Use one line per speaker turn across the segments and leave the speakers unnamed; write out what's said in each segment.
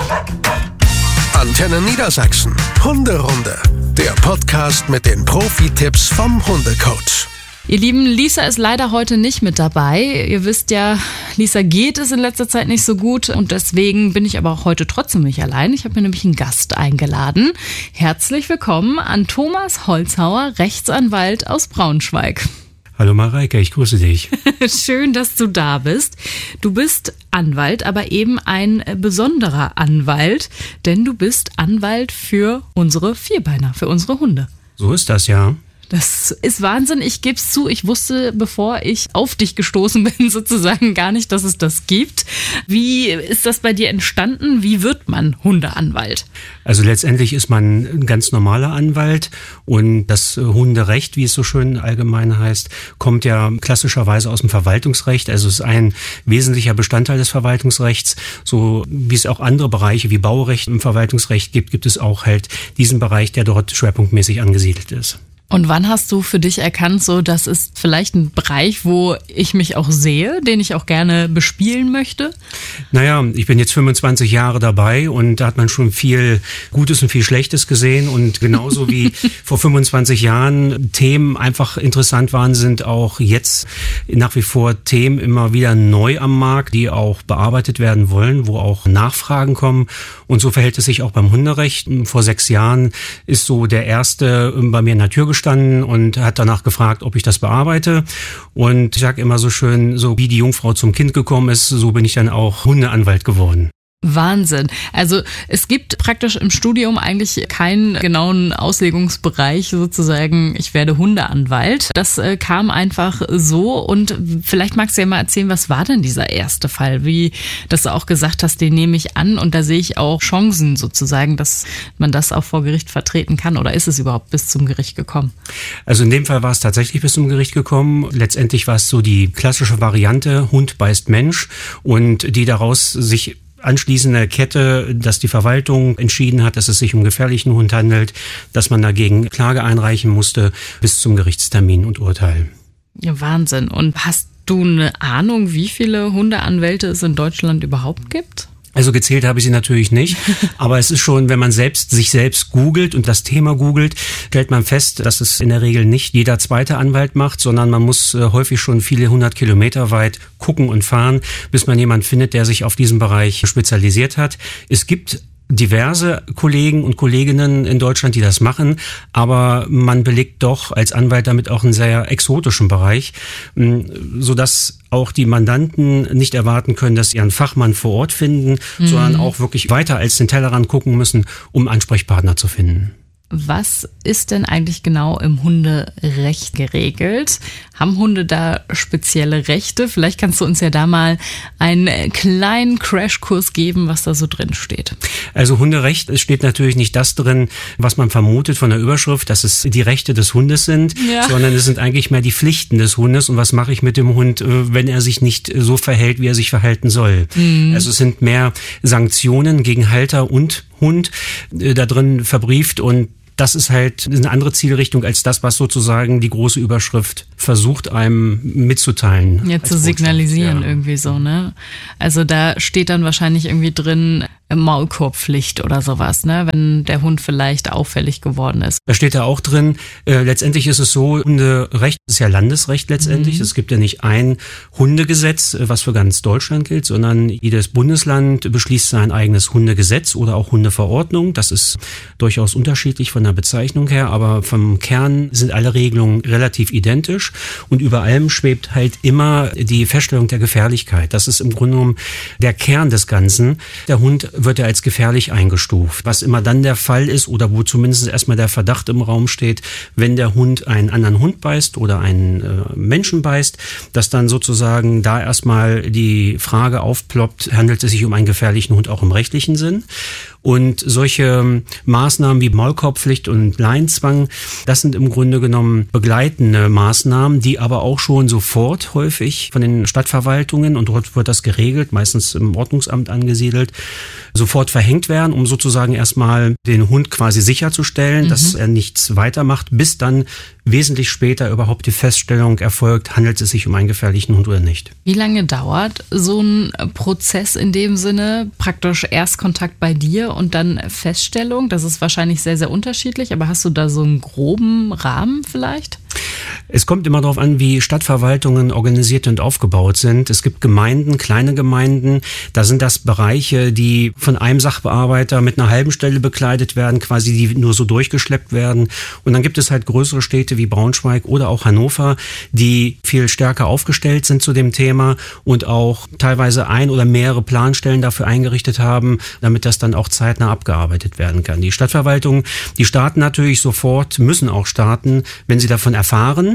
Antenne Niedersachsen. Hunderunde. Der Podcast mit den Profi-Tipps vom Hundecoach.
Ihr Lieben, Lisa ist leider heute nicht mit dabei. Ihr wisst ja, Lisa geht es in letzter Zeit nicht so gut und deswegen bin ich aber auch heute trotzdem nicht allein. Ich habe mir nämlich einen Gast eingeladen. Herzlich willkommen an Thomas Holzhauer, Rechtsanwalt aus Braunschweig.
Hallo Mareike, ich grüße dich.
Schön, dass du da bist. Du bist Anwalt, aber eben ein besonderer Anwalt, denn du bist Anwalt für unsere Vierbeiner, für unsere Hunde.
So ist das, ja.
Das ist Wahnsinn. Ich gebe es zu, ich wusste, bevor ich auf dich gestoßen bin, sozusagen gar nicht, dass es das gibt. Wie ist das bei dir entstanden? Wie wird man Hundeanwalt?
Also letztendlich ist man ein ganz normaler Anwalt und das Hunderecht, wie es so schön allgemein heißt, kommt ja klassischerweise aus dem Verwaltungsrecht. Also es ist ein wesentlicher Bestandteil des Verwaltungsrechts. So wie es auch andere Bereiche wie Baurecht im Verwaltungsrecht gibt, gibt es auch halt diesen Bereich, der dort schwerpunktmäßig angesiedelt ist.
Und wann hast du für dich erkannt, so das ist vielleicht ein Bereich, wo ich mich auch sehe, den ich auch gerne bespielen möchte?
Naja, ich bin jetzt 25 Jahre dabei und da hat man schon viel Gutes und viel Schlechtes gesehen und genauso wie vor 25 Jahren Themen einfach interessant waren, sind auch jetzt nach wie vor Themen immer wieder neu am Markt, die auch bearbeitet werden wollen, wo auch Nachfragen kommen und so verhält es sich auch beim Hunderecht. Vor 6 Jahren ist so der erste bei mir in der Tür gestanden und hat danach gefragt, ob ich das bearbeite. Und ich sage immer so schön, so wie die Jungfrau zum Kind gekommen ist, so bin ich dann auch Hundeanwalt geworden.
Wahnsinn. Also es gibt praktisch im Studium eigentlich keinen genauen Auslegungsbereich sozusagen, ich werde Hundeanwalt. Das kam einfach so und vielleicht magst du ja mal erzählen, was war denn dieser erste Fall? Wie, dass du auch gesagt hast, den nehme ich an und da sehe ich auch Chancen sozusagen, dass man das auch vor Gericht vertreten kann oder ist es überhaupt bis zum Gericht gekommen?
Also in dem Fall war es tatsächlich bis zum Gericht gekommen. Letztendlich war es so die klassische Variante, Hund beißt Mensch und die daraus sich anschließende Kette, dass die Verwaltung entschieden hat, dass es sich um gefährlichen Hund handelt, dass man dagegen Klage einreichen musste bis zum Gerichtstermin und Urteil.
Ja, Wahnsinn. Und hast du eine Ahnung, wie viele Hundeanwälte es in Deutschland überhaupt gibt?
Also gezählt habe ich sie natürlich nicht, aber es ist schon, wenn man sich selbst googelt und das Thema googelt, stellt man fest, dass es in der Regel nicht jeder zweite Anwalt macht, sondern man muss häufig schon viele 100 Kilometer weit gucken und fahren, bis man jemanden findet, der sich auf diesen Bereich spezialisiert hat. Es gibt diverse Kollegen und Kolleginnen in Deutschland, die das machen, aber man belegt doch als Anwalt damit auch einen sehr exotischen Bereich, sodass auch die Mandanten nicht erwarten können, dass sie einen Fachmann vor Ort finden, sondern auch wirklich weiter als den Tellerrand gucken müssen, um Ansprechpartner zu finden.
Was ist denn eigentlich genau im Hunderecht geregelt? Haben Hunde da spezielle Rechte? Vielleicht kannst du uns ja da mal einen kleinen Crashkurs geben, was da so drin steht.
Also Hunderecht, es steht natürlich nicht das drin, was man vermutet von der Überschrift, dass es die Rechte des Hundes sind, sondern es sind eigentlich mehr die Pflichten des Hundes und was mache ich mit dem Hund, wenn er sich nicht so verhält, wie er sich verhalten soll. Also es sind mehr Sanktionen gegen Halter und Hund da drin verbrieft und das ist halt eine andere Zielrichtung als das, was sozusagen die große Überschrift versucht, einem mitzuteilen.
Ja, zu signalisieren irgendwie so, ne? Also da steht dann wahrscheinlich irgendwie drin, Maulkorbpflicht oder sowas, ne? Wenn der Hund vielleicht auffällig geworden ist.
Da steht da auch drin, letztendlich ist es so, Hunderecht ist ja Landesrecht letztendlich. Es gibt ja nicht ein Hundegesetz, was für ganz Deutschland gilt, sondern jedes Bundesland beschließt sein eigenes Hundegesetz oder auch Hundeverordnung. Das ist durchaus unterschiedlich von der Bezeichnung her, aber vom Kern sind alle Regelungen relativ identisch und über allem schwebt halt immer die Feststellung der Gefährlichkeit. Das ist im Grunde genommen der Kern des Ganzen. Der Hund wird ja als gefährlich eingestuft. Was immer dann der Fall ist oder wo zumindest erstmal der Verdacht im Raum steht, wenn der Hund einen anderen Hund beißt oder einen Menschen beißt, dass dann sozusagen da erstmal die Frage aufploppt, handelt es sich um einen gefährlichen Hund auch im rechtlichen Sinn? Und solche Maßnahmen wie Maulkorbpflicht und Leinenzwang, das sind im Grunde genommen begleitende Maßnahmen, die aber auch schon sofort häufig von den Stadtverwaltungen, und dort wird das geregelt, meistens im Ordnungsamt angesiedelt, sofort verhängt werden, um sozusagen erstmal den Hund quasi sicherzustellen, dass er nichts weitermacht, bis dann wesentlich später überhaupt die Feststellung erfolgt, handelt es sich um einen gefährlichen Hund oder nicht.
Wie lange dauert so ein Prozess in dem Sinne? Praktisch Erstkontakt bei dir und dann Feststellung? Das ist wahrscheinlich sehr, sehr unterschiedlich, aber hast du da so einen groben Rahmen vielleicht?
Es kommt immer darauf an, wie Stadtverwaltungen organisiert und aufgebaut sind. Es gibt Gemeinden, kleine Gemeinden, da sind das Bereiche, die von einem Sachbearbeiter mit einer halben Stelle bekleidet werden, quasi die nur so durchgeschleppt werden. Und dann gibt es halt größere Städte wie Braunschweig oder auch Hannover, die viel stärker aufgestellt sind zu dem Thema und auch teilweise ein oder mehrere Planstellen dafür eingerichtet haben, damit das dann auch zeitnah abgearbeitet werden kann. Die Stadtverwaltungen, die starten natürlich sofort, müssen auch starten, wenn sie davon erfahren.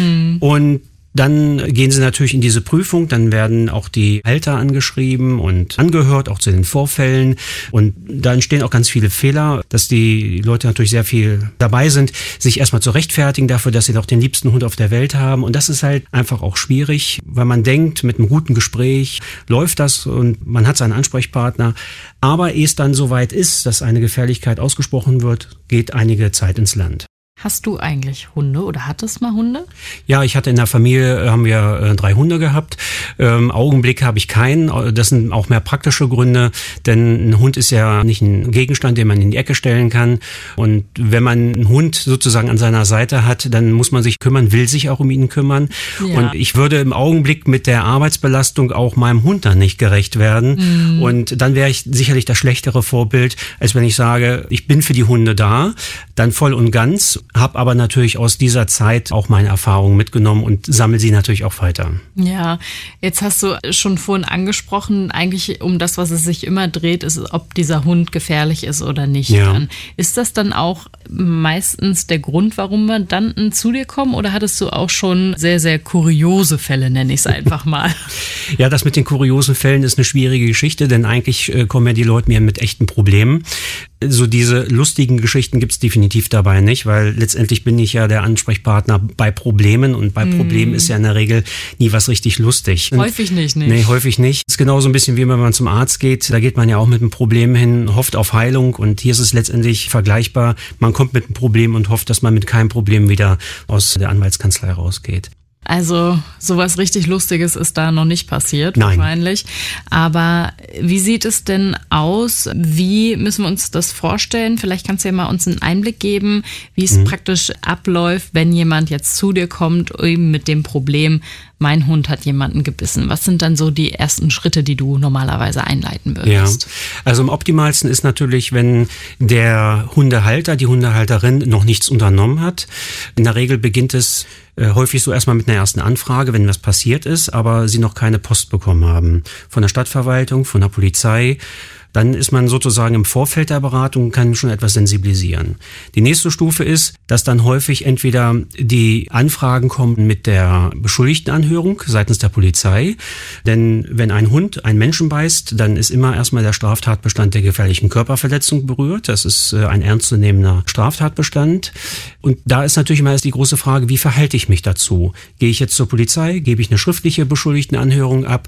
Und dann gehen sie natürlich in diese Prüfung, dann werden auch die Halter angeschrieben und angehört, auch zu den Vorfällen. Und da entstehen auch ganz viele Fehler, dass die Leute natürlich sehr viel dabei sind, sich erstmal zu rechtfertigen dafür, dass sie doch den liebsten Hund auf der Welt haben. Und das ist halt einfach auch schwierig, weil man denkt, mit einem guten Gespräch läuft das und man hat seinen Ansprechpartner. Aber ehe es dann soweit ist, dass eine Gefährlichkeit ausgesprochen wird, geht einige Zeit ins Land.
Hast du eigentlich Hunde oder hattest mal Hunde?
Ja, ich hatte in der Familie, haben wir 3 Hunde gehabt. Augenblick habe ich keinen. Das sind auch mehr praktische Gründe, denn ein Hund ist ja nicht ein Gegenstand, den man in die Ecke stellen kann. Und wenn man einen Hund sozusagen an seiner Seite hat, dann muss man sich kümmern, will sich auch um ihn kümmern. Ja. Und ich würde im Augenblick mit der Arbeitsbelastung auch meinem Hund dann nicht gerecht werden. Und dann wäre ich sicherlich das schlechtere Vorbild, als wenn ich sage, ich bin für die Hunde da, dann voll und ganz. Habe aber natürlich aus dieser Zeit auch meine Erfahrungen mitgenommen und sammle sie natürlich auch weiter.
Ja, jetzt hast du schon vorhin angesprochen, eigentlich um das, was es sich immer dreht, ist, ob dieser Hund gefährlich ist oder nicht.
Ja.
Dann. Ist das dann auch meistens der Grund, warum Mandanten zu dir kommen oder hattest du auch schon sehr, sehr kuriose Fälle, nenne ich es einfach mal?
Ja, das mit den kuriosen Fällen ist eine schwierige Geschichte, denn eigentlich kommen ja die Leute mir mit echten Problemen. So diese lustigen Geschichten gibt's definitiv dabei nicht, weil letztendlich bin ich ja der Ansprechpartner bei Problemen und bei Problemen ist ja in der Regel nie was richtig lustig.
Häufig nicht.
Nee, häufig nicht. Das ist genauso ein bisschen wie wenn man zum Arzt geht, da geht man ja auch mit einem Problem hin, hofft auf Heilung und hier ist es letztendlich vergleichbar. Man kommt mit einem Problem und hofft, dass man mit keinem Problem wieder aus der Anwaltskanzlei rausgeht.
Also sowas richtig Lustiges ist da noch nicht passiert,
Nein.
Wahrscheinlich. Aber wie sieht es denn aus? Wie müssen wir uns das vorstellen? Vielleicht kannst du ja mal uns einen Einblick geben, wie es praktisch abläuft, wenn jemand jetzt zu dir kommt, eben mit dem Problem, mein Hund hat jemanden gebissen. Was sind dann so die ersten Schritte, die du normalerweise einleiten würdest?
Ja, also am optimalsten ist natürlich, wenn der Hundehalter, die Hundehalterin noch nichts unternommen hat. In der Regel beginnt es häufig so erstmal mit einer ersten Anfrage, wenn was passiert ist, aber sie noch keine Post bekommen haben. Von der Stadtverwaltung, von der Polizei. Dann ist man sozusagen im Vorfeld der Beratung und kann schon etwas sensibilisieren. Die nächste Stufe ist, dass dann häufig entweder die Anfragen kommen mit der Beschuldigtenanhörung seitens der Polizei. Denn wenn ein Hund einen Menschen beißt, dann ist immer erstmal der Straftatbestand der gefährlichen Körperverletzung berührt. Das ist ein ernstzunehmender Straftatbestand. Und da ist natürlich immer erst die große Frage, wie verhalte ich mich dazu? Gehe ich jetzt zur Polizei? Gebe ich eine schriftliche Beschuldigtenanhörung ab?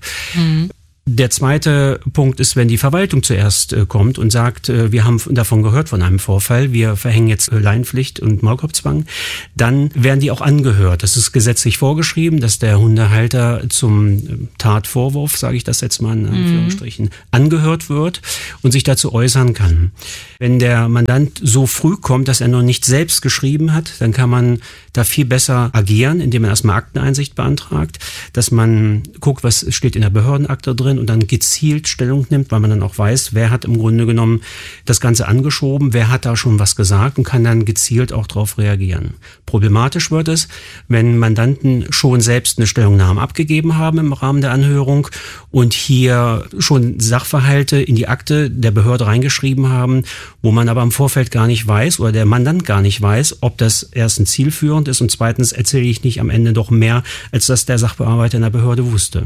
Der zweite Punkt ist, wenn die Verwaltung zuerst kommt und sagt, wir haben davon gehört von einem Vorfall, wir verhängen jetzt Leinenpflicht und Maulkorbzwang, dann werden die auch angehört. Das ist gesetzlich vorgeschrieben, dass der Hundehalter zum Tatvorwurf, sage ich das jetzt mal in Anführungsstrichen, angehört wird und sich dazu äußern kann. Wenn der Mandant so früh kommt, dass er noch nicht selbst geschrieben hat, dann kann man da viel besser agieren, indem man erstmal Akteneinsicht beantragt, dass man guckt, was steht in der Behördenakte drin und dann gezielt Stellung nimmt, weil man dann auch weiß, wer hat im Grunde genommen das Ganze angeschoben, wer hat da schon was gesagt und kann dann gezielt auch darauf reagieren. Problematisch wird es, wenn Mandanten schon selbst eine Stellungnahme abgegeben haben im Rahmen der Anhörung und hier schon Sachverhalte in die Akte der Behörde reingeschrieben haben, wo man aber im Vorfeld gar nicht weiß oder der Mandant gar nicht weiß, ob das erstens zielführend ist und zweitens erzähle ich nicht am Ende doch mehr, als dass der Sachbearbeiter in der Behörde wusste.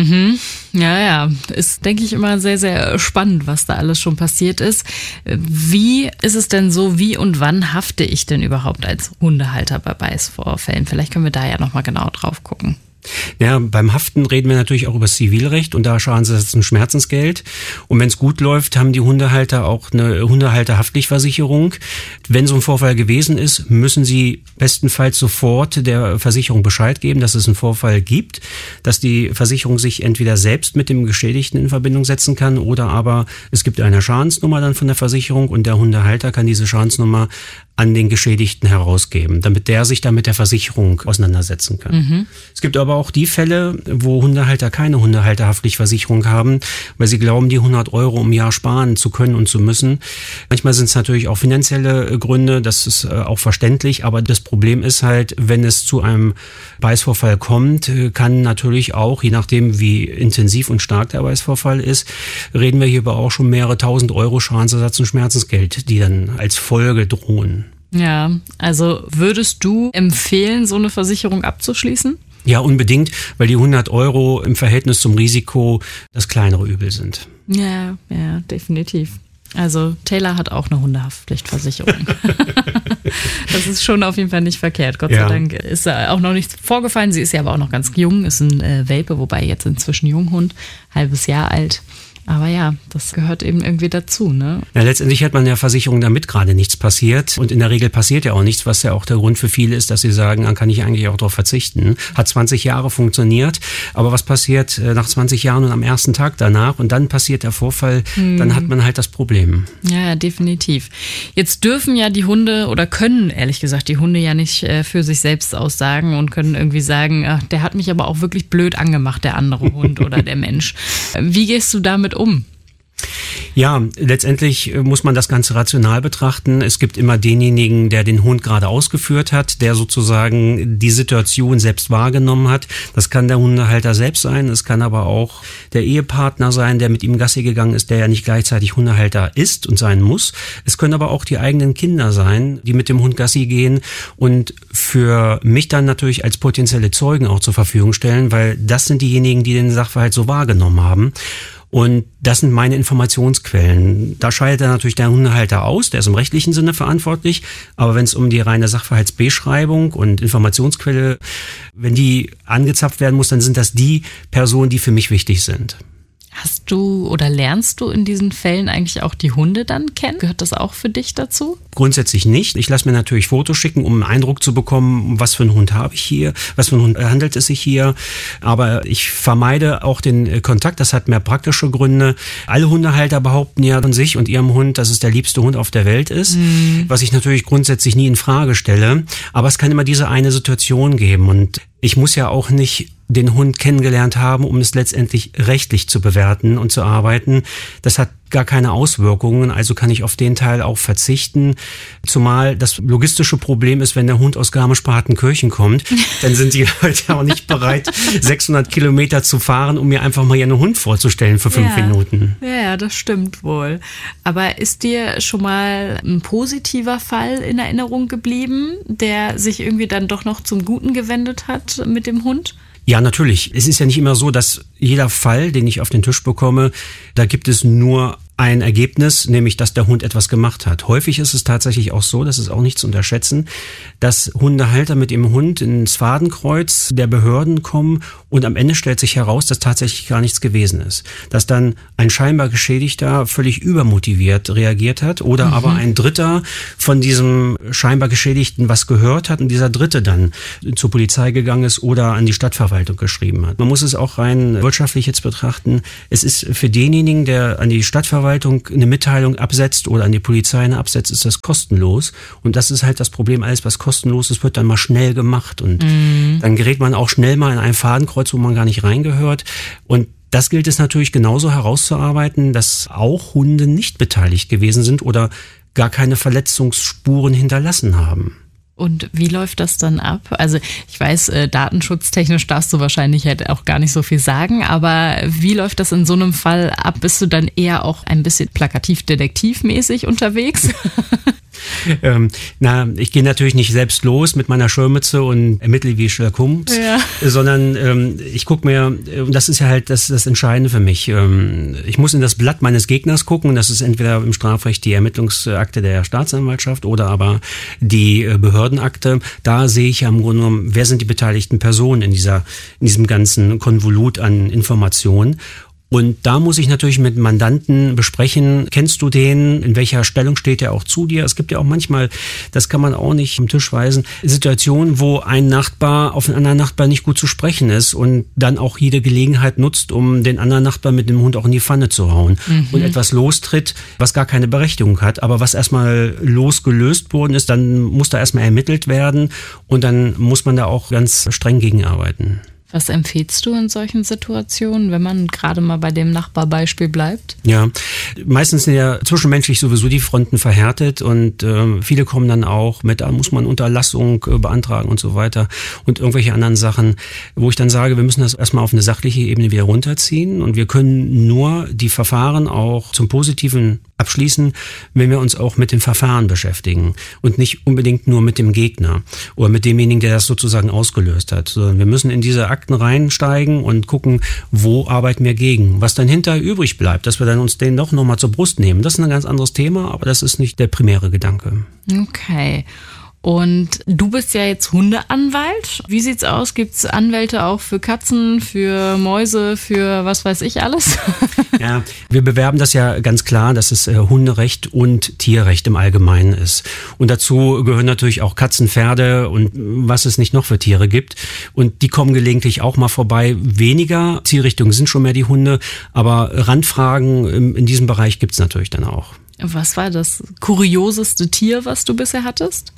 Ja, ist, denke ich, immer sehr, sehr spannend, was da alles schon passiert ist. Wie ist es denn so, wie und wann hafte ich denn überhaupt als Hundehalter bei Beißvorfällen? Vielleicht können wir da ja nochmal genau drauf gucken.
Ja, beim Haften reden wir natürlich auch über das Zivilrecht und da Schadensersatz und Schmerzensgeld. Und wenn es gut läuft, haben die Hundehalter auch eine Hundehalterhaftpflichtversicherung. Wenn so ein Vorfall gewesen ist, müssen sie bestenfalls sofort der Versicherung Bescheid geben, dass es einen Vorfall gibt, dass die Versicherung sich entweder selbst mit dem Geschädigten in Verbindung setzen kann oder aber es gibt eine Schadensnummer dann von der Versicherung und der Hundehalter kann diese Schadensnummer an den Geschädigten herausgeben, damit der sich dann mit der Versicherung auseinandersetzen kann. Mhm. Es gibt aber auch die Fälle, wo Hundehalter keine Hundehalterhaftpflichtversicherung haben, weil sie glauben, die 100 € im Jahr sparen zu können und zu müssen. Manchmal sind es natürlich auch finanzielle Gründe, das ist auch verständlich, aber das Problem ist halt, wenn es zu einem Beißvorfall kommt, kann natürlich auch, je nachdem wie intensiv und stark der Beißvorfall ist, reden wir hierbei auch schon mehrere 1000 € Schadensersatz und Schmerzensgeld, die dann als Folge drohen.
Ja, also würdest du empfehlen, so eine Versicherung abzuschließen?
Ja, unbedingt, weil die 100 € im Verhältnis zum Risiko das kleinere Übel sind.
Ja, definitiv. Also Taylor hat auch eine Hundehaftpflichtversicherung. Das ist schon auf jeden Fall nicht verkehrt. Gott sei Dank ist da auch noch nichts vorgefallen. Sie ist ja aber auch noch ganz jung, ist ein Welpe, wobei jetzt inzwischen Junghund, halbes Jahr alt. Aber ja, das gehört eben irgendwie dazu, ne?
Ja, letztendlich hat man in der Versicherung, damit gerade nichts passiert. Und in der Regel passiert ja auch nichts, was ja auch der Grund für viele ist, dass sie sagen, dann kann ich eigentlich auch darauf verzichten. Hat 20 Jahre funktioniert. Aber was passiert nach 20 Jahren und am ersten Tag danach? Und dann passiert der Vorfall, dann hat man halt das Problem.
Ja, definitiv. Jetzt dürfen ja die Hunde oder können, ehrlich gesagt, die Hunde ja nicht für sich selbst aussagen und können irgendwie sagen, ach, der hat mich aber auch wirklich blöd angemacht, der andere Hund oder der Mensch. Wie gehst du damit um?
Ja, letztendlich muss man das Ganze rational betrachten. Es gibt immer denjenigen, der den Hund gerade ausgeführt hat, der sozusagen die Situation selbst wahrgenommen hat. Das kann der Hundehalter selbst sein, es kann aber auch der Ehepartner sein, der mit ihm Gassi gegangen ist, der ja nicht gleichzeitig Hundehalter ist und sein muss. Es können aber auch die eigenen Kinder sein, die mit dem Hund Gassi gehen und für mich dann natürlich als potenzielle Zeugen auch zur Verfügung stellen, weil das sind diejenigen, die den Sachverhalt so wahrgenommen haben. Und das sind meine Informationsquellen. Da scheidet dann natürlich der Hundehalter aus, der ist im rechtlichen Sinne verantwortlich. Aber wenn es um die reine Sachverhaltsbeschreibung und Informationsquelle, wenn die angezapft werden muss, dann sind das die Personen, die für mich wichtig sind.
Hast du oder lernst du in diesen Fällen eigentlich auch die Hunde dann kennen? Gehört das auch für dich dazu?
Grundsätzlich nicht. Ich lasse mir natürlich Fotos schicken, um einen Eindruck zu bekommen, was für einen Hund habe ich hier, was für einen Hund handelt es sich hier. Aber ich vermeide auch den Kontakt, das hat mehr praktische Gründe. Alle Hundehalter behaupten ja von sich und ihrem Hund, dass es der liebste Hund auf der Welt ist, was ich natürlich grundsätzlich nie in Frage stelle. Aber es kann immer diese eine Situation geben und ich muss ja auch nicht den Hund kennengelernt haben, um es letztendlich rechtlich zu bewerten und zu arbeiten. Das hat gar keine Auswirkungen, also kann ich auf den Teil auch verzichten. Zumal das logistische Problem ist, wenn der Hund aus Garmisch-Partenkirchen kommt, dann sind die Leute auch nicht bereit, 600 Kilometer zu fahren, um mir einfach mal ihren Hund vorzustellen für 5 Minuten.
Ja, das stimmt wohl. Aber ist dir schon mal ein positiver Fall in Erinnerung geblieben, der sich irgendwie dann doch noch zum Guten gewendet hat mit dem Hund?
Ja, natürlich. Es ist ja nicht immer so, dass jeder Fall, den ich auf den Tisch bekomme, da gibt es nur ein Ergebnis, nämlich, dass der Hund etwas gemacht hat. Häufig ist es tatsächlich auch so, das ist auch nicht zu unterschätzen, dass Hundehalter mit dem Hund ins Fadenkreuz der Behörden kommen und am Ende stellt sich heraus, dass tatsächlich gar nichts gewesen ist. Dass dann ein scheinbar Geschädigter völlig übermotiviert reagiert hat oder aber ein Dritter von diesem scheinbar Geschädigten was gehört hat und dieser Dritte dann zur Polizei gegangen ist oder an die Stadtverwaltung geschrieben hat. Man muss es auch rein wirtschaftlich jetzt betrachten. Es ist für denjenigen, der an die Stadtverwaltung eine Mitteilung absetzt oder an die Polizei eine absetzt, ist das kostenlos. Und das ist halt das Problem, alles was kostenlos ist, wird dann mal schnell gemacht. Und dann gerät man auch schnell mal in ein Fadenkreuz, wo man gar nicht reingehört. Und das gilt es natürlich genauso herauszuarbeiten, dass auch Hunde nicht beteiligt gewesen sind oder gar keine Verletzungsspuren hinterlassen haben.
Und wie läuft das dann ab? Also ich weiß, datenschutztechnisch darfst du wahrscheinlich halt auch gar nicht so viel sagen, aber wie läuft das in so einem Fall ab? Bist du dann eher auch ein bisschen plakativ-detektivmäßig unterwegs?
Ich gehe natürlich nicht selbst los mit meiner Schirmmütze und ermittle, wie Sherlock Holmes, sondern ich gucke mir, und das ist ja halt das Entscheidende für mich, ich muss in das Blatt meines Gegners gucken, das ist entweder im Strafrecht die Ermittlungsakte der Staatsanwaltschaft oder aber die Behördenakte. Da sehe ich ja im Grunde genommen, wer sind die beteiligten Personen in diesem ganzen Konvolut an Informationen. Und da muss ich natürlich mit Mandanten besprechen, kennst du den, in welcher Stellung steht er auch zu dir? Es gibt ja auch manchmal, das kann man auch nicht am Tisch weisen, Situationen, wo ein Nachbar auf einen anderen Nachbar nicht gut zu sprechen ist und dann auch jede Gelegenheit nutzt, um den anderen Nachbar mit dem Hund auch in die Pfanne zu hauen und etwas lostritt, was gar keine Berechtigung hat, aber was erstmal losgelöst worden ist, dann muss da erstmal ermittelt werden und dann muss man da auch ganz streng gegenarbeiten.
Was empfiehlst du in solchen Situationen, wenn man gerade mal bei dem Nachbarbeispiel bleibt?
Ja, meistens sind ja zwischenmenschlich sowieso die Fronten verhärtet und viele kommen dann auch mit, da muss man Unterlassung beantragen und so weiter und irgendwelche anderen Sachen, wo ich dann sage, wir müssen das erstmal auf eine sachliche Ebene wieder runterziehen und wir können nur die Verfahren auch zum Positiven abschließen, wenn wir uns auch mit dem Verfahren beschäftigen und nicht unbedingt nur mit dem Gegner oder mit demjenigen, der das sozusagen ausgelöst hat, sondern wir müssen in diese Akten reinsteigen und gucken, wo arbeiten wir gegen. Was dann hinterher übrig bleibt, dass wir dann uns den doch nochmal zur Brust nehmen, das ist ein ganz anderes Thema, aber das ist nicht der primäre Gedanke.
Okay. Und du bist ja jetzt Hundeanwalt. Wie sieht's aus? Gibt's Anwälte auch für Katzen, für Mäuse, für was weiß ich alles?
Ja, wir bewerben das ja ganz klar, dass es Hunderecht und Tierrecht im Allgemeinen ist. Und dazu gehören natürlich auch Katzen, Pferde und was es nicht noch für Tiere gibt. Und die kommen gelegentlich auch mal vorbei. Weniger Zielrichtungen sind schon mehr die Hunde, aber Randfragen in diesem Bereich gibt's natürlich dann auch.
Was war das kurioseste Tier, was du bisher hattest?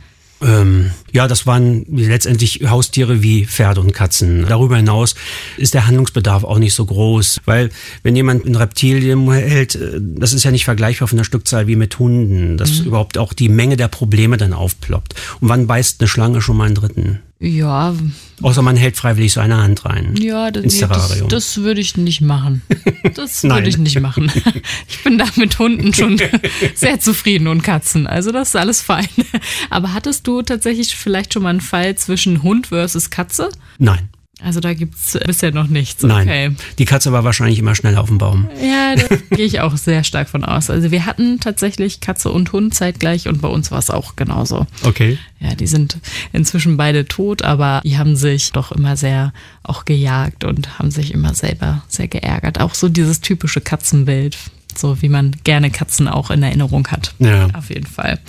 Ja, das waren letztendlich Haustiere wie Pferde und Katzen. Darüber hinaus ist der Handlungsbedarf auch nicht so groß, weil wenn jemand ein Reptilien hält, das ist ja nicht vergleichbar von der Stückzahl wie mit Hunden, dass überhaupt auch die Menge der Probleme dann aufploppt. Und wann beißt eine Schlange schon mal einen Dritten?
Ja.
Außer man hält freiwillig so eine Hand rein.
Ja, das würde ich nicht machen. Das würde ich nicht machen. Ich bin da mit Hunden schon sehr zufrieden und Katzen. Also das ist alles fein. Aber hattest du tatsächlich vielleicht schon mal einen Fall zwischen Hund versus Katze?
Nein.
Also da gibt's bisher noch nichts.
Nein,
okay.
Die Katze war wahrscheinlich immer schneller auf dem Baum.
Ja, da gehe ich auch sehr stark von aus. Also wir hatten tatsächlich Katze und Hund zeitgleich und bei uns war es auch genauso.
Okay.
Ja, die sind inzwischen beide tot, aber die haben sich doch immer sehr auch gejagt und haben sich immer selber sehr geärgert. Auch so dieses typische Katzenbild, so wie man gerne Katzen auch in Erinnerung hat.
Ja.
Auf jeden Fall.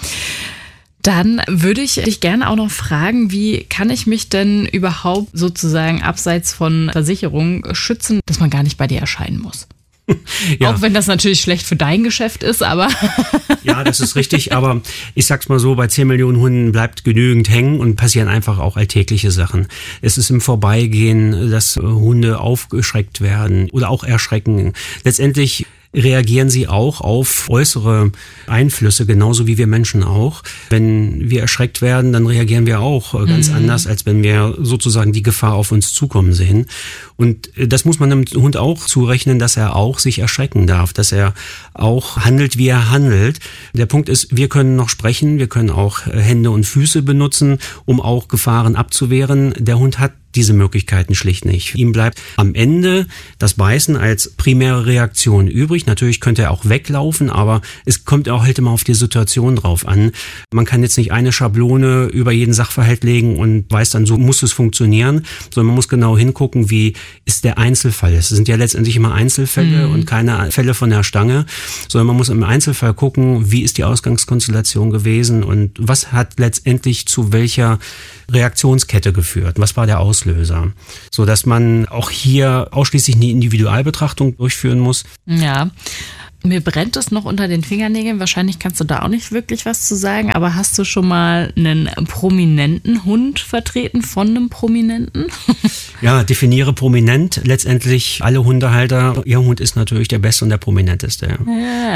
Dann würde ich dich gerne auch noch fragen, wie kann ich mich denn überhaupt sozusagen abseits von Versicherungen schützen, dass man gar nicht bei dir erscheinen muss? Ja. Auch wenn das natürlich schlecht für dein Geschäft ist, aber...
Ja, das ist richtig, aber ich sag's mal so, bei 10 Millionen Hunden bleibt genügend hängen und passieren einfach auch alltägliche Sachen. Es ist im Vorbeigehen, dass Hunde aufgeschreckt werden oder auch erschrecken. Letztendlich reagieren sie auch auf äußere Einflüsse, genauso wie wir Menschen auch. Wenn wir erschreckt werden, dann reagieren wir auch ganz anders, als wenn wir sozusagen die Gefahr auf uns zukommen sehen. Und das muss man dem Hund auch zurechnen, dass er auch sich erschrecken darf, dass er auch handelt, wie er handelt. Der Punkt ist, wir können noch sprechen, wir können auch Hände und Füße benutzen, um auch Gefahren abzuwehren. Der Hund hat diese Möglichkeiten schlicht nicht. Ihm bleibt am Ende das Beißen als primäre Reaktion übrig. Natürlich könnte er auch weglaufen, aber es kommt auch halt immer auf die Situation drauf an. Man kann jetzt nicht eine Schablone über jeden Sachverhalt legen und weiß dann, so muss es funktionieren, sondern man muss genau hingucken, wie ist der Einzelfall. Es sind ja letztendlich immer Einzelfälle und keine Fälle von der Stange, sondern man muss im Einzelfall gucken, wie ist die Ausgangskonstellation gewesen und was hat letztendlich zu welcher Reaktionskette geführt. Was war der Auslöser? So dass man auch hier ausschließlich eine Individualbetrachtung durchführen muss.
Ja. Mir brennt es noch unter den Fingernägeln. Wahrscheinlich kannst du da auch nicht wirklich was zu sagen, aber hast du schon mal einen prominenten Hund vertreten von einem Prominenten?
Ja, definiere prominent. Letztendlich alle Hundehalter, ihr Hund ist natürlich der beste und der prominenteste.
Ja,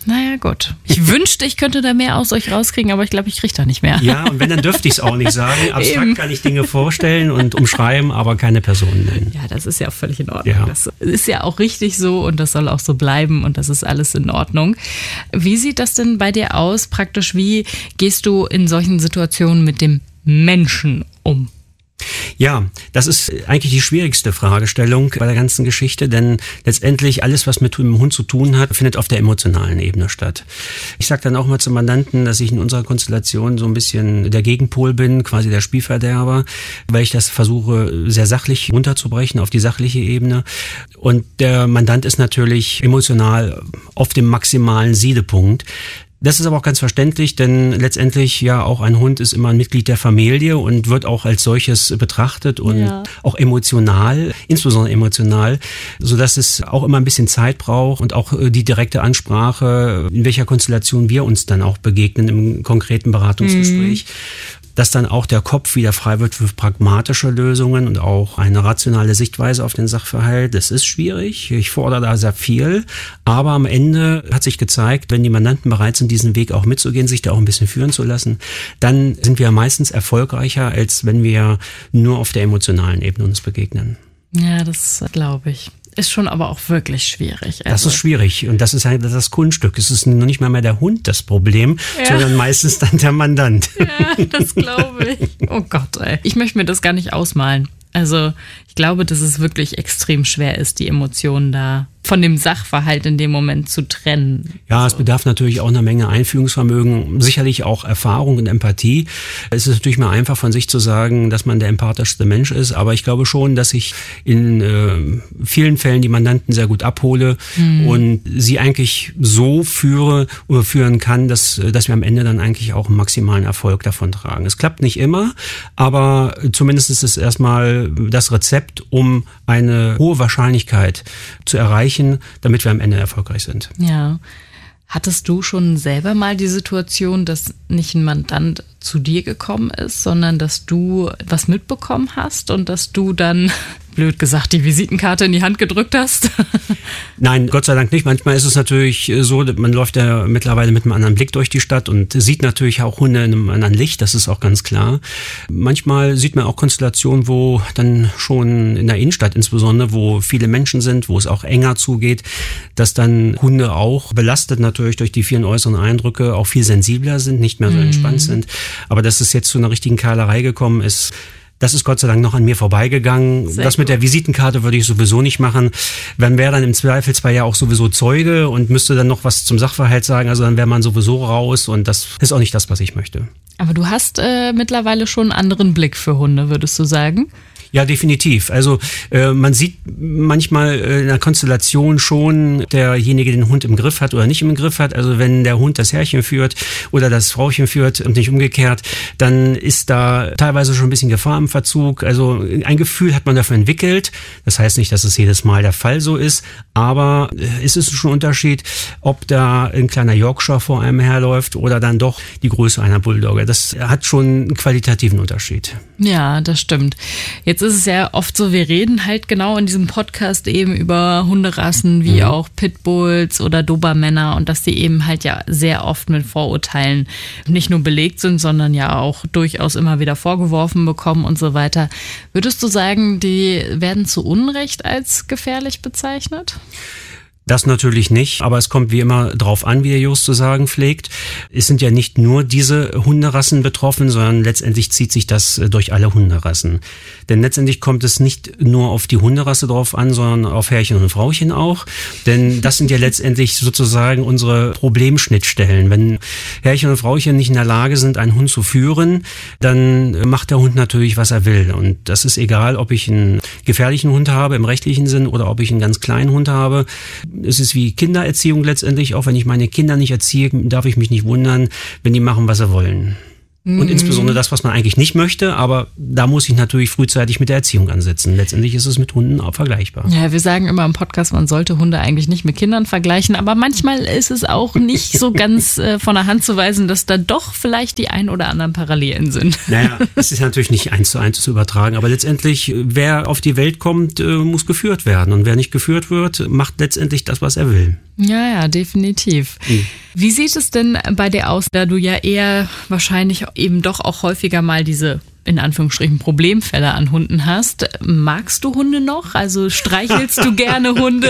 Naja, gut. Ich wünschte, ich könnte da mehr aus euch rauskriegen, aber ich glaube, ich kriege da nicht mehr.
Ja, und wenn, dann dürfte ich es auch nicht sagen. Abstrakt kann ich Dinge vorstellen und umschreiben, aber keine Personen nennen.
Ja, das ist ja auch völlig in Ordnung.
Ja.
Das ist ja auch richtig so und das soll auch so bleiben und das ist alles in Ordnung. Wie sieht das denn bei dir aus? Praktisch, wie gehst du in solchen Situationen mit dem Menschen um?
Ja, das ist eigentlich die schwierigste Fragestellung bei der ganzen Geschichte, denn letztendlich alles, was mit dem Hund zu tun hat, findet auf der emotionalen Ebene statt. Ich sage dann auch mal zum Mandanten, dass ich in unserer Konstellation so ein bisschen der Gegenpol bin, quasi der Spielverderber, weil ich das versuche, sehr sachlich runterzubrechen auf die sachliche Ebene. Und der Mandant ist natürlich emotional auf dem maximalen Siedepunkt. Das ist aber auch ganz verständlich, denn letztendlich ja auch ein Hund ist immer ein Mitglied der Familie und wird auch als solches betrachtet und auch emotional, insbesondere emotional, sodass es auch immer ein bisschen Zeit braucht und auch die direkte Ansprache, in welcher Konstellation wir uns dann auch begegnen im konkreten Beratungsgespräch. Dass dann auch der Kopf wieder frei wird für pragmatische Lösungen und auch eine rationale Sichtweise auf den Sachverhalt. Das ist schwierig. Ich fordere da sehr viel. Aber am Ende hat sich gezeigt, wenn die Mandanten bereit sind, diesen Weg auch mitzugehen, sich da auch ein bisschen führen zu lassen, dann sind wir meistens erfolgreicher, als wenn wir nur auf der emotionalen Ebene uns begegnen.
Ja, das glaube ich. Ist schon aber auch wirklich schwierig.
Das ist schwierig und das ist halt das Kunststück. Es ist noch nicht mal mehr der Hund das Problem, sondern meistens dann der Mandant.
Ja, das glaube ich. Oh Gott, ey. Ich möchte mir das gar nicht ausmalen. Also ich glaube, dass es wirklich extrem schwer ist, die Emotionen da von dem Sachverhalt in dem Moment zu trennen.
Ja, es bedarf natürlich auch einer Menge Einfühlungsvermögen, sicherlich auch Erfahrung und Empathie. Es ist natürlich mal einfach von sich zu sagen, dass man der empathischste Mensch ist, aber ich glaube schon, dass ich in vielen Fällen die Mandanten sehr gut abhole und sie eigentlich so führen kann, dass wir am Ende dann eigentlich auch einen maximalen Erfolg davon tragen. Es klappt nicht immer, aber zumindest ist es erstmal das Rezept, um eine hohe Wahrscheinlichkeit zu erreichen, damit wir am Ende erfolgreich sind.
Ja. Hattest du schon selber mal die Situation, dass nicht ein Mandant zu dir gekommen ist, sondern dass du was mitbekommen hast und dass du dann, blöd gesagt, die Visitenkarte in die Hand gedrückt hast?
Nein, Gott sei Dank nicht. Manchmal ist es natürlich so, man läuft ja mittlerweile mit einem anderen Blick durch die Stadt und sieht natürlich auch Hunde in einem anderen Licht, das ist auch ganz klar. Manchmal sieht man auch Konstellationen, wo dann schon in der Innenstadt insbesondere, wo viele Menschen sind, wo es auch enger zugeht, dass dann Hunde auch belastet natürlich durch die vielen äußeren Eindrücke auch viel sensibler sind, nicht mehr so entspannt sind. Aber dass es jetzt zu einer richtigen Keilerei gekommen ist, das ist Gott sei Dank noch an mir vorbeigegangen. Sehr das mit der Visitenkarte würde ich sowieso nicht machen. Man wäre dann im Zweifelsfall ja auch sowieso Zeuge und müsste dann noch was zum Sachverhalt sagen. Also dann wäre man sowieso raus und das ist auch nicht das, was ich möchte.
Aber du hast mittlerweile schon einen anderen Blick für Hunde, würdest du sagen?
Ja, definitiv. Also man sieht manchmal in der Konstellation schon, derjenige den Hund im Griff hat oder nicht im Griff hat. Also wenn der Hund das Herrchen führt oder das Frauchen führt und nicht umgekehrt, dann ist da teilweise schon ein bisschen Gefahr im Verzug. Also ein Gefühl hat man dafür entwickelt. Das heißt nicht, dass es jedes Mal der Fall so ist, aber es ist schon ein Unterschied, ob da ein kleiner Yorkshire vor einem herläuft oder dann doch die Größe einer Bulldogge. Das hat schon einen qualitativen Unterschied.
Ja, das stimmt. Jetzt ist es ja oft so, wir reden halt genau in diesem Podcast eben über Hunderassen wie auch Pitbulls oder Dobermänner und dass die eben halt ja sehr oft mit Vorurteilen nicht nur belegt sind, sondern ja auch durchaus immer wieder vorgeworfen bekommen und so weiter. Würdest du sagen, die werden zu Unrecht als gefährlich bezeichnet?
Das natürlich nicht, aber es kommt wie immer drauf an, wie der Jurist zu sagen pflegt. Es sind ja nicht nur diese Hunderassen betroffen, sondern letztendlich zieht sich das durch alle Hunderassen. Denn letztendlich kommt es nicht nur auf die Hunderasse drauf an, sondern auf Herrchen und Frauchen auch. Denn das sind ja letztendlich sozusagen unsere Problemschnittstellen. Wenn Herrchen und Frauchen nicht in der Lage sind, einen Hund zu führen, dann macht der Hund natürlich, was er will. Und das ist egal, ob ich einen gefährlichen Hund habe im rechtlichen Sinn oder ob ich einen ganz kleinen Hund habe. Es ist wie Kindererziehung letztendlich. Auch wenn ich meine Kinder nicht erziehe, darf ich mich nicht wundern, wenn die machen, was sie wollen. Und insbesondere das, was man eigentlich nicht möchte, aber da muss ich natürlich frühzeitig mit der Erziehung ansetzen. Letztendlich ist es mit Hunden auch vergleichbar.
Ja, wir sagen immer im Podcast, man sollte Hunde eigentlich nicht mit Kindern vergleichen, aber manchmal ist es auch nicht so ganz von der Hand zu weisen, dass da doch vielleicht die ein oder anderen Parallelen sind.
Naja, es ist natürlich nicht 1:1 zu übertragen, aber letztendlich, wer auf die Welt kommt, muss geführt werden. Und wer nicht geführt wird, macht letztendlich das, was er will.
Ja, definitiv. Wie sieht es denn bei dir aus, da du ja eher wahrscheinlich eben doch auch häufiger mal diese, in Anführungsstrichen, Problemfälle an Hunden hast? Magst du Hunde noch? Also streichelst du gerne Hunde?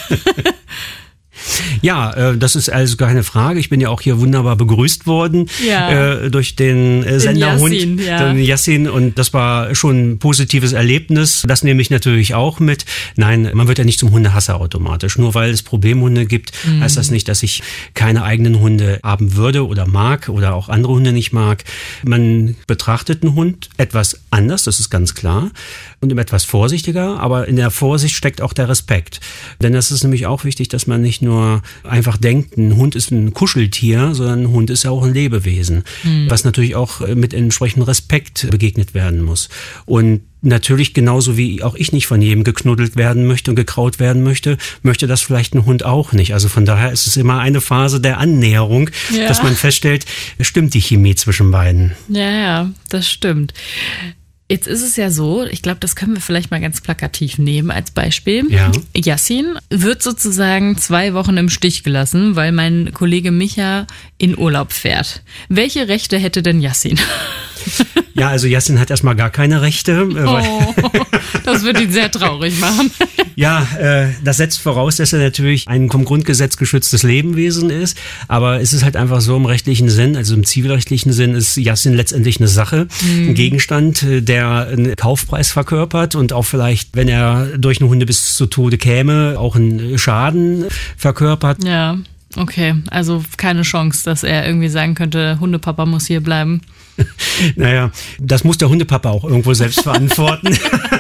Ja, das ist also keine Frage. Ich bin ja auch hier wunderbar begrüßt worden durch den Senderhund, den Yassin. Und das war schon ein positives Erlebnis. Das nehme ich natürlich auch mit. Nein, man wird ja nicht zum Hundehasser automatisch. Nur weil es Problemhunde gibt, heißt das nicht, dass ich keine eigenen Hunde haben würde oder mag oder auch andere Hunde nicht mag. Man betrachtet einen Hund etwas anders, das ist ganz klar. Und etwas vorsichtiger, aber in der Vorsicht steckt auch der Respekt. Denn das ist nämlich auch wichtig, dass man nicht nur einfach denkt, ein Hund ist ein Kuscheltier, sondern ein Hund ist ja auch ein Lebewesen, was natürlich auch mit entsprechendem Respekt begegnet werden muss. Und natürlich genauso wie auch ich nicht von jedem geknuddelt werden möchte und gekraut werden möchte, möchte das vielleicht ein Hund auch nicht. Also von daher ist es immer eine Phase der Annäherung, dass man feststellt, stimmt die Chemie zwischen beiden.
Ja, das stimmt. Jetzt ist es ja so, ich glaube, das können wir vielleicht mal ganz plakativ nehmen als Beispiel.
Ja.
Yassin wird sozusagen 2 Wochen im Stich gelassen, weil mein Kollege Micha in Urlaub fährt. Welche Rechte hätte denn Yassin?
Ja, also Yassin hat erstmal gar keine Rechte.
Das wird ihn sehr traurig machen.
Ja, das setzt voraus, dass er natürlich ein vom Grundgesetz geschütztes Lebewesen ist. Aber es ist halt einfach so im rechtlichen Sinn, also im zivilrechtlichen Sinn ist Yassin letztendlich eine Sache, ein Gegenstand, der einen Kaufpreis verkörpert und auch vielleicht, wenn er durch eine Hunde bis zu Tode käme, auch einen Schaden verkörpert.
Ja, okay. Also keine Chance, dass er irgendwie sagen könnte, Hundepapa muss hier bleiben.
Naja, das muss der Hundepapa auch irgendwo selbst verantworten.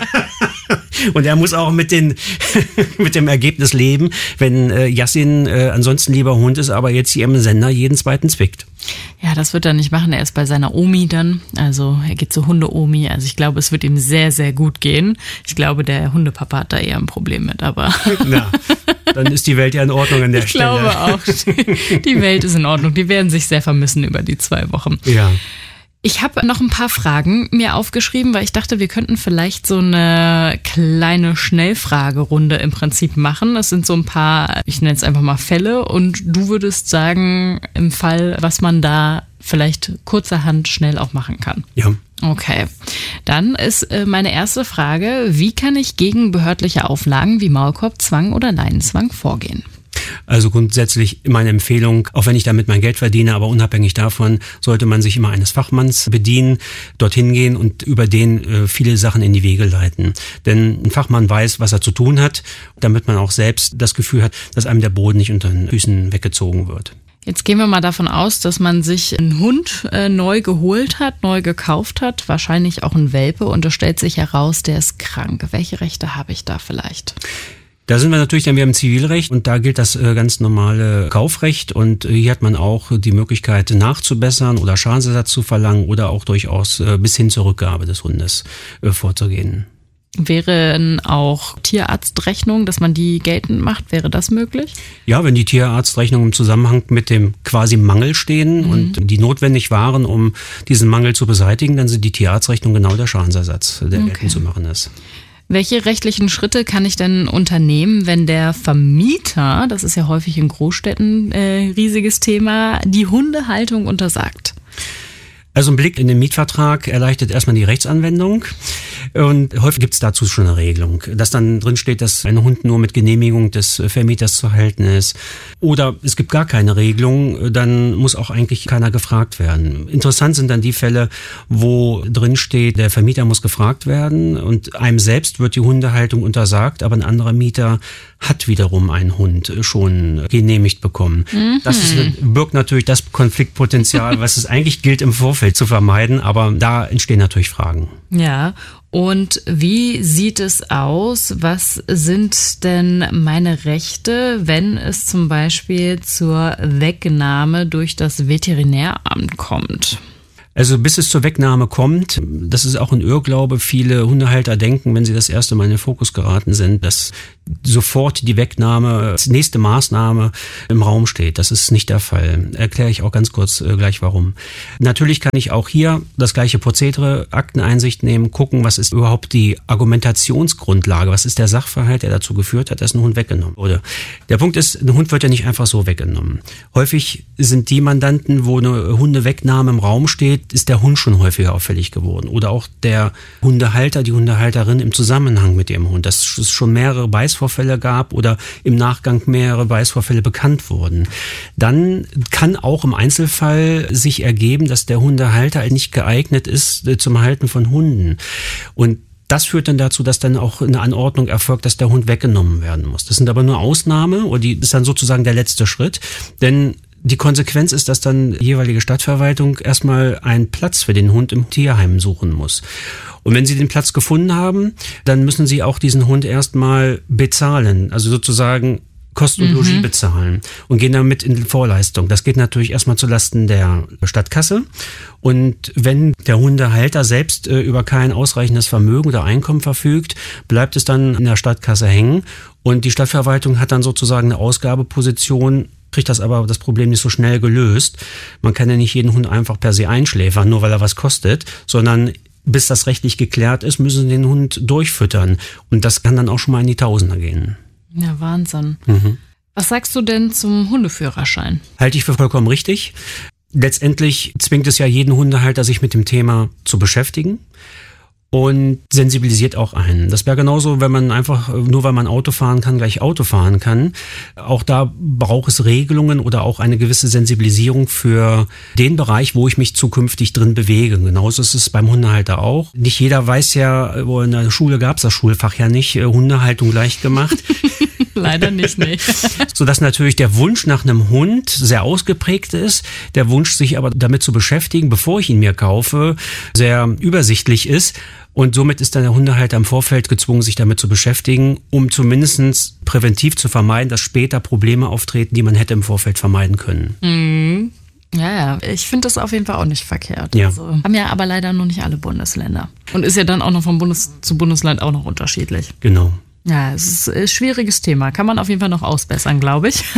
Und er muss auch mit dem Ergebnis leben, wenn Yassin ansonsten lieber Hund ist, aber jetzt hier im Sender jeden zweiten zwickt.
Ja, das wird er nicht machen. Er ist bei seiner Omi dann. Also er geht zur Hunde-Omi. Also ich glaube, es wird ihm sehr, sehr gut gehen. Ich glaube, der Hundepapa hat da eher ein Problem mit, aber...
Na, dann ist die Welt ja in Ordnung an der Stelle.
Ich glaube auch. Die Welt ist in Ordnung. Die werden sich sehr vermissen über die 2 Wochen.
Ja.
Ich habe noch ein paar Fragen mir aufgeschrieben, weil ich dachte, wir könnten vielleicht so eine kleine Schnellfragerunde im Prinzip machen. Das sind so ein paar, ich nenne es einfach mal Fälle und du würdest sagen, im Fall, was man da vielleicht kurzerhand schnell auch machen kann.
Ja.
Okay, dann ist meine erste Frage, wie kann ich gegen behördliche Auflagen wie Maulkorbzwang oder Leinenzwang vorgehen?
Also grundsätzlich meine Empfehlung, auch wenn ich damit mein Geld verdiene, aber unabhängig davon sollte man sich immer eines Fachmanns bedienen, dorthin gehen und über den viele Sachen in die Wege leiten. Denn ein Fachmann weiß, was er zu tun hat, damit man auch selbst das Gefühl hat, dass einem der Boden nicht unter den Füßen weggezogen wird.
Jetzt gehen wir mal davon aus, dass man sich einen Hund neu geholt hat, neu gekauft hat, wahrscheinlich auch einen Welpe und es stellt sich heraus, der ist krank. Welche Rechte habe ich da vielleicht?
Da sind wir natürlich dann wieder im Zivilrecht und da gilt das ganz normale Kaufrecht und hier hat man auch die Möglichkeit nachzubessern oder Schadensersatz zu verlangen oder auch durchaus bis hin zur Rückgabe des Hundes vorzugehen.
Wären auch Tierarztrechnungen, dass man die geltend macht, wäre das möglich?
Ja, wenn die Tierarztrechnungen im Zusammenhang mit dem quasi Mangel stehen und die notwendig waren, um diesen Mangel zu beseitigen, dann sind die Tierarztrechnungen genau der Schadensersatz, der geltend zu machen ist.
Welche rechtlichen Schritte kann ich denn unternehmen, wenn der Vermieter, das ist ja häufig in Großstädten riesiges Thema, die Hundehaltung untersagt?
Also ein Blick in den Mietvertrag erleichtert erstmal die Rechtsanwendung und häufig gibt es dazu schon eine Regelung, dass dann drin steht, dass ein Hund nur mit Genehmigung des Vermieters zu halten ist. Oder es gibt gar keine Regelung, dann muss auch eigentlich keiner gefragt werden. Interessant sind dann die Fälle, wo drin steht, der Vermieter muss gefragt werden und einem selbst wird die Hundehaltung untersagt, aber ein anderer Mieter hat wiederum einen Hund schon genehmigt bekommen. Das birgt natürlich das Konfliktpotenzial, was es eigentlich gilt im Vorfeld zu vermeiden, aber da entstehen natürlich Fragen.
Ja, und wie sieht es aus? Was sind denn meine Rechte, wenn es zum Beispiel zur Wegnahme durch das Veterinäramt kommt?
Also bis es zur Wegnahme kommt, das ist auch ein Irrglaube. Viele Hundehalter denken, wenn sie das erste Mal in den Fokus geraten sind, dass sofort die Wegnahme als nächste Maßnahme im Raum steht. Das ist nicht der Fall. Erkläre ich auch ganz kurz gleich warum. Natürlich kann ich auch hier das gleiche Prozedere, Akteneinsicht nehmen, gucken, was ist überhaupt die Argumentationsgrundlage, was ist der Sachverhalt, der dazu geführt hat, dass ein Hund weggenommen wurde. Der Punkt ist, ein Hund wird ja nicht einfach so weggenommen. Häufig sind die Mandanten, wo eine Hundewegnahme im Raum steht, ist der Hund schon häufiger auffällig geworden. Oder auch der Hundehalter, die Hundehalterin im Zusammenhang mit dem Hund. Dass es schon mehrere Beißvorfälle gab oder im Nachgang mehrere Beißvorfälle bekannt wurden. Dann kann auch im Einzelfall sich ergeben, dass der Hundehalter nicht geeignet ist zum Halten von Hunden. Und das führt dann dazu, dass dann auch eine Anordnung erfolgt, dass der Hund weggenommen werden muss. Das sind aber nur Ausnahme und die ist dann sozusagen der letzte Schritt. Denn die Konsequenz ist, dass dann die jeweilige Stadtverwaltung erstmal einen Platz für den Hund im Tierheim suchen muss. Und wenn sie den Platz gefunden haben, dann müssen sie auch diesen Hund erstmal bezahlen, also sozusagen Kosten und Logis bezahlen und gehen damit in Vorleistung. Das geht natürlich erstmal zulasten der Stadtkasse. Und wenn der Hundehalter selbst über kein ausreichendes Vermögen oder Einkommen verfügt, bleibt es dann in der Stadtkasse hängen. Und die Stadtverwaltung hat dann sozusagen eine Ausgabeposition, kriegt das aber das Problem nicht so schnell gelöst. Man kann ja nicht jeden Hund einfach per se einschläfern, nur weil er was kostet, sondern bis das rechtlich geklärt ist, müssen sie den Hund durchfüttern. Und das kann dann auch schon mal in die Tausender gehen.
Ja, Wahnsinn. Was sagst du denn zum Hundeführerschein?
Halte ich für vollkommen richtig. Letztendlich zwingt es ja jeden Hundehalter, sich mit dem Thema zu beschäftigen und sensibilisiert auch einen. Das wäre genauso, wenn man einfach, nur weil man Auto fahren kann, gleich Auto fahren kann. Auch da braucht es Regelungen oder auch eine gewisse Sensibilisierung für den Bereich, wo ich mich zukünftig drin bewege. Genauso ist es beim Hundehalter auch. Nicht jeder weiß ja, wo in der Schule gab es das Schulfach ja nicht, Hundehaltung leicht gemacht.
Leider nicht, nee.
Sodass natürlich der Wunsch nach einem Hund sehr ausgeprägt ist, der Wunsch, sich aber damit zu beschäftigen, bevor ich ihn mir kaufe, sehr übersichtlich ist. Und somit ist dann der Hundehalter im Vorfeld gezwungen, sich damit zu beschäftigen, um zumindest präventiv zu vermeiden, dass später Probleme auftreten, die man hätte im Vorfeld vermeiden können.
Ja, ich finde das auf jeden Fall auch nicht verkehrt.
Ja.
Also, haben ja aber leider noch nicht alle Bundesländer. Und ist ja dann auch noch von Bundes zu Bundesland auch noch unterschiedlich.
Genau.
Ja, es ist ein schwieriges Thema. Kann man auf jeden Fall noch ausbessern, glaube ich.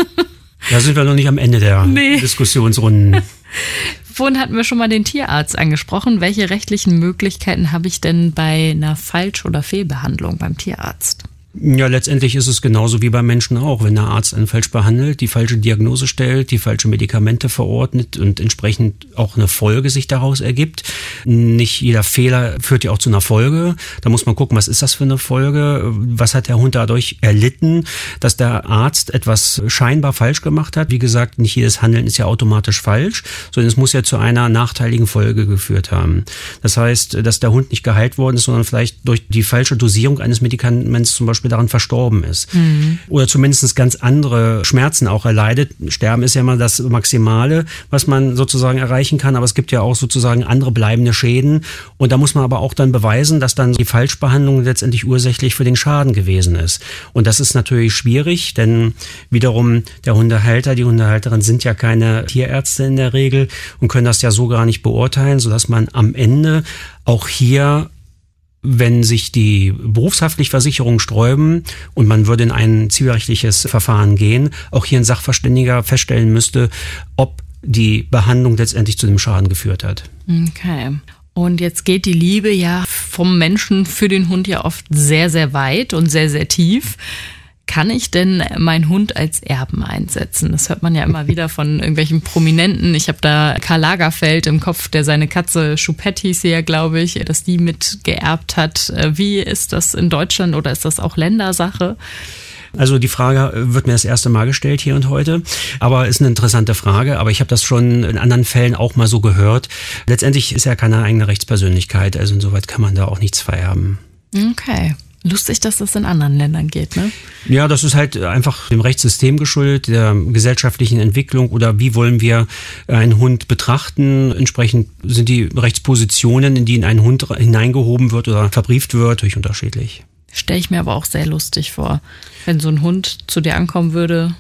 Da sind wir noch nicht am Ende der Diskussionsrunden.
Vorhin hatten wir schon mal den Tierarzt angesprochen. Welche rechtlichen Möglichkeiten habe ich denn bei einer Falsch- oder Fehlbehandlung beim Tierarzt?
Ja, letztendlich ist es genauso wie beim Menschen auch. Wenn der Arzt einen falsch behandelt, die falsche Diagnose stellt, die falsche Medikamente verordnet und entsprechend auch eine Folge sich daraus ergibt. Nicht jeder Fehler führt ja auch zu einer Folge. Da muss man gucken, was ist das für eine Folge? Was hat der Hund dadurch erlitten, dass der Arzt etwas scheinbar falsch gemacht hat? Wie gesagt, nicht jedes Handeln ist ja automatisch falsch, sondern es muss ja zu einer nachteiligen Folge geführt haben. Das heißt, dass der Hund nicht geheilt worden ist, sondern vielleicht durch die falsche Dosierung eines Medikaments zum Beispiel daran verstorben ist. Oder zumindest ganz andere Schmerzen auch erleidet. Sterben ist ja immer das Maximale, was man sozusagen erreichen kann, aber es gibt ja auch sozusagen andere bleibende Schäden und da muss man aber auch dann beweisen, dass dann die Falschbehandlung letztendlich ursächlich für den Schaden gewesen ist. Und das ist natürlich schwierig, denn wiederum der Hundehalter, die Hundehalterin sind ja keine Tierärzte in der Regel und können das ja so gar nicht beurteilen, sodass man am Ende auch hier, wenn sich die Berufshaftpflichtversicherungen sträuben und man würde in ein zivilrechtliches Verfahren gehen, auch hier ein Sachverständiger feststellen müsste, ob die Behandlung letztendlich zu dem Schaden geführt hat.
Okay. Und jetzt geht die Liebe ja vom Menschen für den Hund ja oft sehr, sehr weit und sehr, sehr tief. Kann ich denn meinen Hund als Erben einsetzen? Das hört man ja immer wieder von irgendwelchen Prominenten. Ich habe da Karl Lagerfeld im Kopf, der seine Katze Choupette hieß sie ja, glaube ich, dass die mitgeerbt hat. Wie ist das in Deutschland oder ist das auch Ländersache?
Also die Frage wird mir das erste Mal gestellt hier und heute, aber ist eine interessante Frage. Aber ich habe das schon in anderen Fällen auch mal so gehört. Letztendlich ist er keine eigene Rechtspersönlichkeit, also insoweit kann man da auch nichts vererben.
Okay. Lustig, dass das in anderen Ländern geht, ne?
Ja, das ist halt einfach dem Rechtssystem geschuldet, der gesellschaftlichen Entwicklung oder wie wollen wir einen Hund betrachten. Entsprechend sind die Rechtspositionen, in die ein Hund hineingehoben wird oder verbrieft wird, natürlich unterschiedlich.
Stelle ich mir aber auch sehr lustig vor, wenn so ein Hund zu dir ankommen würde.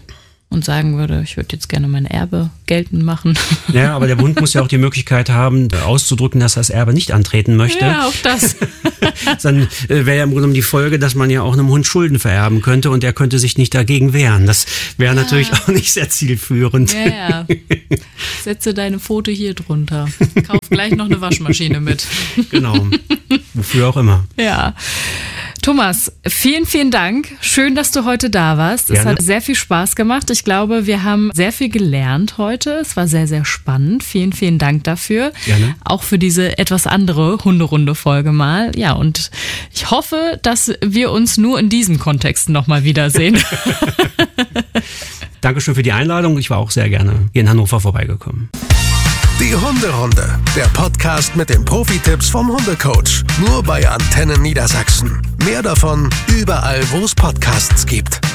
und sagen würde, ich würde jetzt gerne mein Erbe geltend machen.
Ja, aber der Bund muss ja auch die Möglichkeit haben, auszudrücken, dass er das Erbe nicht antreten möchte.
Ja, auch das.
Dann wäre ja im Grunde genommen die Folge, dass man ja auch einem Hund Schulden vererben könnte und er könnte sich nicht dagegen wehren. Das wäre natürlich auch nicht sehr zielführend.
Ja. Setze deine Pfote hier drunter. Kauf gleich noch eine Waschmaschine mit.
Genau. Wofür auch immer.
Ja. Thomas, vielen, vielen Dank. Schön, dass du heute da warst.
Gerne.
Es hat sehr viel Spaß gemacht. Ich glaube, wir haben sehr viel gelernt heute. Es war sehr, sehr spannend. Vielen, vielen Dank dafür.
Gerne.
Auch für diese etwas andere Hunderunde-Folge mal. Ja, und ich hoffe, dass wir uns nur in diesem Kontext nochmal wiedersehen.
Dankeschön für die Einladung. Ich war auch sehr gerne hier in Hannover vorbeigekommen.
Die Hunderunde, der Podcast mit den Profi-Tipps vom Hundecoach. Nur bei Antenne Niedersachsen. Mehr davon überall, wo es Podcasts gibt.